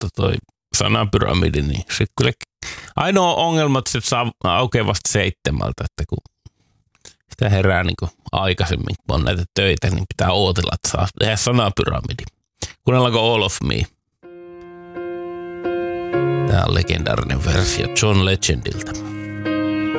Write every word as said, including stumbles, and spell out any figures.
mutta toi sanapyramidi, niin se kyllä ainoa ongelma, että se saa aukeaa vasta seitsemältä, että kun sitä herää niin kuin aikaisemmin, kun on näitä töitä, niin pitää ootella, että saa tehdä sanapyramidi. Kuunnellaanko All of Me? Tämä on legendaarinen versio John Legendiltä.